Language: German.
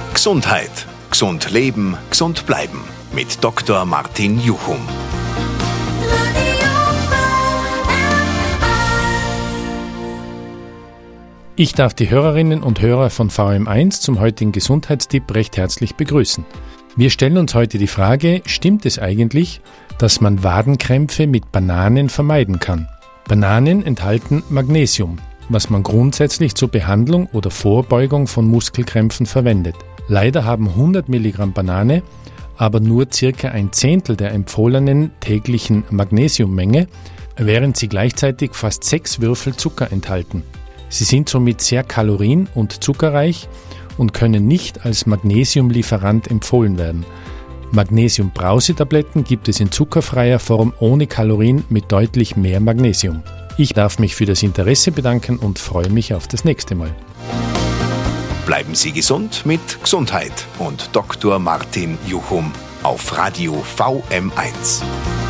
Gesundheit. Gesund leben, gesund bleiben. Mit Dr. Martin Juchum. Ich darf die Hörerinnen und Hörer von VM1 zum heutigen Gesundheitstipp recht herzlich begrüßen. Wir stellen uns heute die Frage, stimmt es eigentlich, dass man Wadenkrämpfe mit Bananen vermeiden kann? Bananen enthalten Magnesium, was man grundsätzlich zur Behandlung oder Vorbeugung von Muskelkrämpfen verwendet. Leider haben 100 Milligramm Banane aber nur circa 1/10 der empfohlenen täglichen Magnesiummenge, während sie gleichzeitig fast 6 Würfel Zucker enthalten. Sie sind somit sehr kalorien- und zuckerreich und können nicht als Magnesiumlieferant empfohlen werden. Magnesium-Brausetabletten gibt es in zuckerfreier Form ohne Kalorien mit deutlich mehr Magnesium. Ich darf mich für das Interesse bedanken und freue mich auf das nächste Mal. Bleiben Sie gesund mit Gesundheit und Dr. Martin Juchum auf Radio VM1.